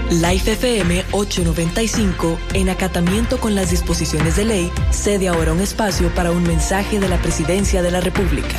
Life FM 895, en acatamiento con las disposiciones de ley, cede ahora un espacio para un mensaje de la Presidencia de la República.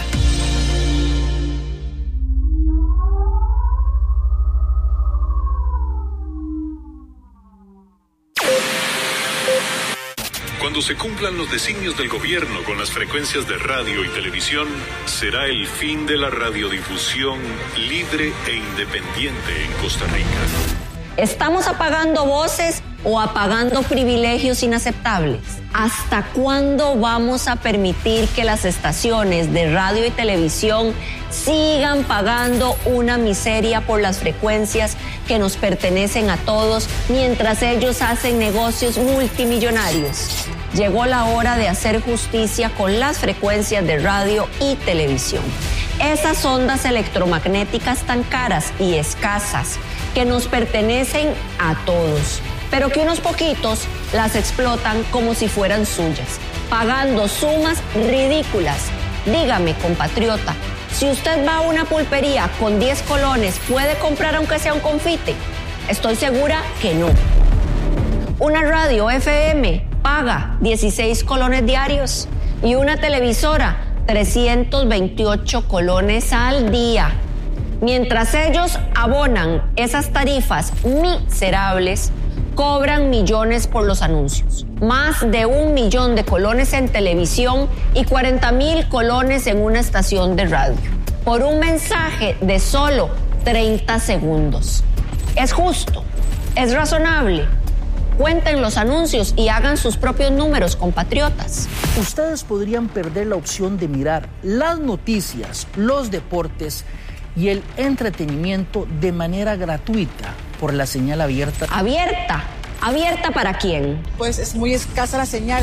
Cuando se cumplan los designios del gobierno con las frecuencias de radio y televisión, será el fin de la radiodifusión libre e independiente en Costa Rica. ¿Estamos apagando voces o apagando privilegios inaceptables? ¿Hasta cuándo vamos a permitir que las estaciones de radio y televisión sigan pagando una miseria por las frecuencias que nos pertenecen a todos mientras ellos hacen negocios multimillonarios? Llegó la hora de hacer justicia con las frecuencias de radio y televisión. Esas ondas electromagnéticas tan caras y escasas que nos pertenecen a todos, pero que unos poquitos las explotan como si fueran suyas, pagando sumas ridículas. Dígame, compatriota, si usted va a una pulpería con 10 colones, ¿puede comprar aunque sea un confite? Estoy segura que no. Una radio FM paga 16 colones diarios y una televisora 328 colones al día. Mientras ellos abonan esas tarifas miserables, cobran millones por los anuncios. Más de 1 millón de colones en televisión y 40,000 colones en una estación de radio. Por un mensaje de solo 30 segundos. ¿Es justo? ¿Es razonable? Cuenten los anuncios y hagan sus propios números, compatriotas. Ustedes podrían perder la opción de mirar las noticias, los deportes y el entretenimiento de manera gratuita por la señal abierta. ¿Abierta? ¿Abierta para quién? Pues es muy escasa la señal.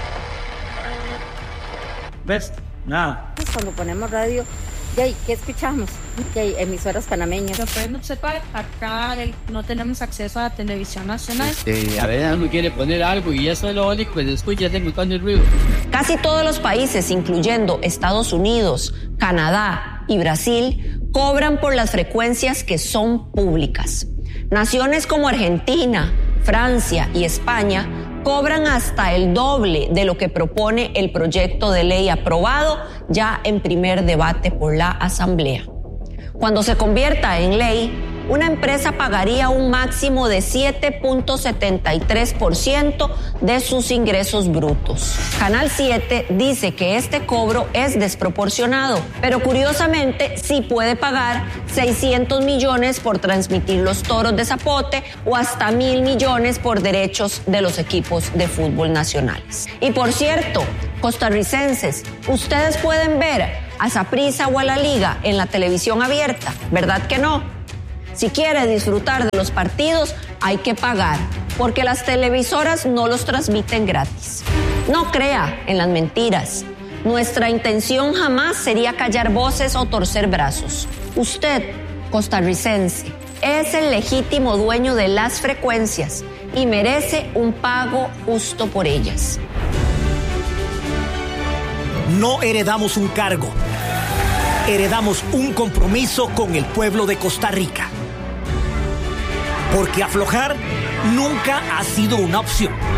¿Ves? Nada. Cuando ponemos radio, ¿qué escuchamos? Emisoras panameñas. Pero no sepa, acá no tenemos acceso a la televisión nacional. A ver, uno quiere poner algo y eso es lo único que se escucha, es un montón de ruido. Casi todos los países, incluyendo Estados Unidos, Canadá y Brasil, cobran por las frecuencias que son públicas. Naciones como Argentina, Francia y España cobran hasta el doble de lo que propone el proyecto de ley aprobado ya en primer debate por la Asamblea. Cuando se convierta en ley, una empresa pagaría un máximo de 7.73% de sus ingresos brutos. Canal 7 dice que este cobro es desproporcionado, pero curiosamente sí puede pagar 600 millones por transmitir los toros de Zapote o hasta 1.000 millones por derechos de los equipos de fútbol nacionales. Y por cierto, costarricenses, ustedes pueden ver a Saprissa o a la Liga en la televisión abierta, ¿verdad que no? Si quiere disfrutar de los partidos, hay que pagar, porque las televisoras no los transmiten gratis. No crea en las mentiras. Nuestra intención jamás sería callar voces o torcer brazos. Usted, costarricense, es el legítimo dueño de las frecuencias y merece un pago justo por ellas. No heredamos un cargo. Heredamos un compromiso con el pueblo de Costa Rica. Porque aflojar nunca ha sido una opción.